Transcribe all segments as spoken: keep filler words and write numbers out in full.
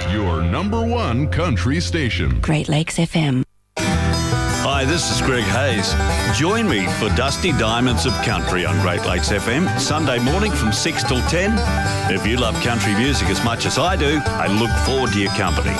your number one country station. Great Lakes F M. Hi, this is Greg Hayes. Join me for Dusty Diamonds of Country on Great Lakes F M, Sunday morning from six till ten. If you love country music as much as I do, I look forward to your company.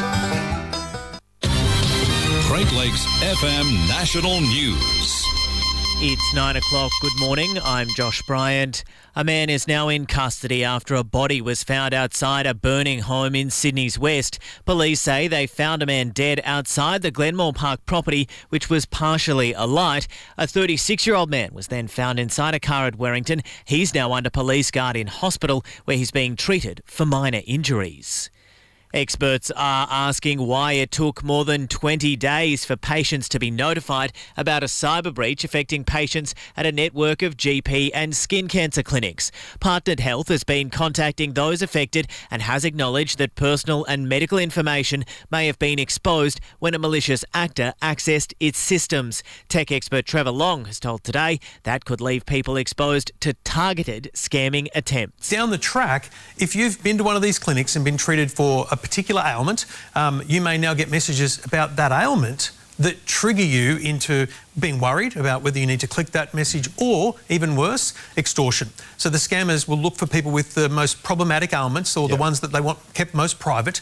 Great Lakes F M National News. It's nine o'clock. Good morning. I'm Josh Bryant. A man is now in custody after a body was found outside a burning home in Sydney's West. Police say they found a man dead outside the Glenmore Park property, which was partially alight. A thirty-six-year-old man was then found inside a car at Werrington. He's now under police guard in hospital, where he's being treated for minor injuries. Experts are asking why it took more than twenty days for patients to be notified about a cyber breach affecting patients at a network of G P and skin cancer clinics. Partnered Health has been contacting those affected and has acknowledged that personal and medical information may have been exposed when a malicious actor accessed its systems. Tech expert Trevor Long has told Today that could leave people exposed to targeted scamming attempts. Down the track, if you've been to one of these clinics and been treated for a particular ailment, um, you may now get messages about that ailment that trigger you into being worried about whether you need to click that message or, even worse, extortion. So the scammers will look for people with the most problematic ailments or yep. the ones that they want kept most private.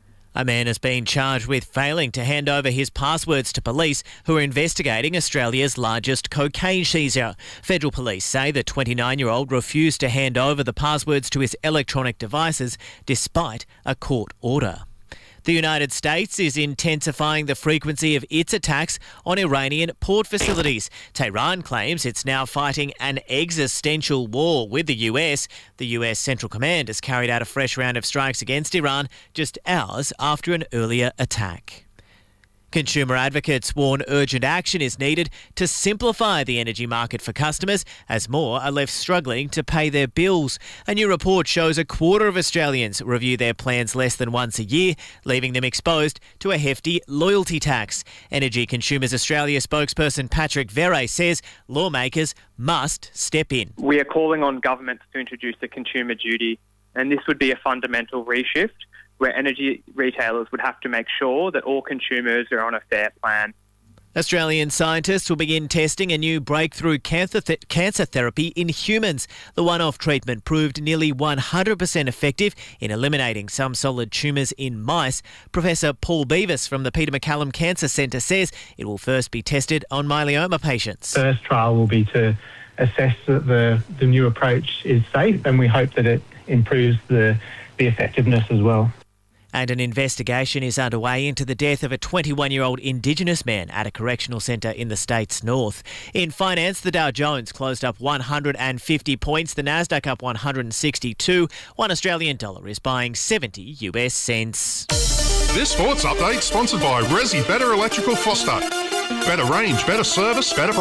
A man has been charged with failing to hand over his passwords to police who are investigating Australia's largest cocaine seizure. Federal police say the twenty-nine-year-old refused to hand over the passwords to his electronic devices despite a court order. The United States is intensifying the frequency of its attacks on Iranian port facilities. Tehran claims it's now fighting an existential war with the U S. The U S Central Command has carried out a fresh round of strikes against Iran just hours after an earlier attack. Consumer advocates warn urgent action is needed to simplify the energy market for customers as more are left struggling to pay their bills. A new report shows a quarter of Australians review their plans less than once a year, leaving them exposed to a hefty loyalty tax. Energy Consumers Australia spokesperson Patrick Verre says lawmakers must step in. We are calling on governments to introduce a consumer duty, and this would be a fundamental reshift where energy retailers would have to make sure that all consumers are on a fair plan. Australian scientists will begin testing a new breakthrough cancer, th- cancer therapy in humans. The one-off treatment proved nearly one hundred percent effective in eliminating some solid tumours in mice. Professor Paul Beavis from the Peter MacCallum Cancer Centre says it will first be tested on myeloma patients. The first trial will be to assess that the, the new approach is safe, and we hope that it improves the, the effectiveness as well. And an investigation is underway into the death of a twenty-one-year-old Indigenous man at a correctional centre in the state's north. In finance, the Dow Jones closed up one hundred fifty points, the Nasdaq up one hundred sixty-two. One Australian dollar is buying seventy U S cents. This sports update sponsored by Resi Better Electrical Froster. Better range, better service, better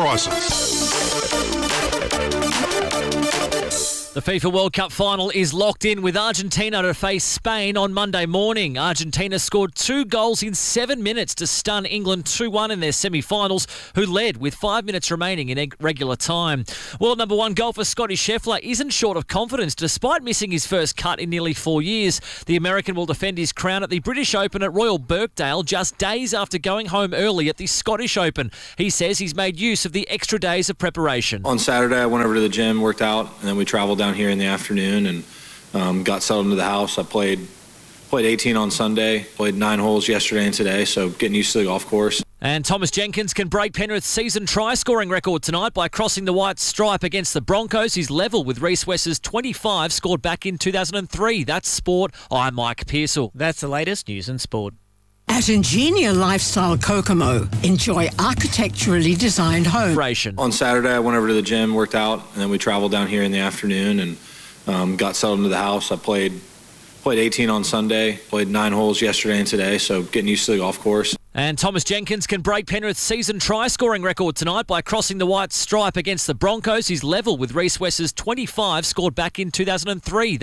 prices. The FIFA World Cup final is locked in with Argentina to face Spain on Monday morning. Argentina scored two goals in seven minutes to stun England two one in their semi-finals, who led with five minutes remaining in regular time. World number one golfer Scottie Scheffler isn't short of confidence despite missing his first cut in nearly four years. The American will defend his crown at the British Open at Royal Birkdale just days after going home early at the Scottish Open. He says he's made use of the extra days of preparation. On Saturday, I went over to the gym, worked out, and then we traveled down here in the afternoon and um, got settled into the house. I played played eighteen on Sunday, played nine holes yesterday and today, so getting used to the golf course. And Thomas Jenkins can break Penrith's season try-scoring record tonight by crossing the white stripe against the Broncos. He's level with Reece West's twenty-five scored back in two thousand three. That's sport. I'm Mike Pearsall. That's the latest news and sport. At Ingenia Lifestyle Kokomo, enjoy architecturally designed homes. On Saturday, I went over to the gym, worked out, and then we traveled down here in the afternoon and um, got settled into the house. I played played eighteen on Sunday, played nine holes yesterday and today, so getting used to the golf course. And Thomas Jenkins can break Penrith's season try-scoring record tonight by crossing the white stripe against the Broncos. He's level with Reece West's twenty-five scored back in two thousand three.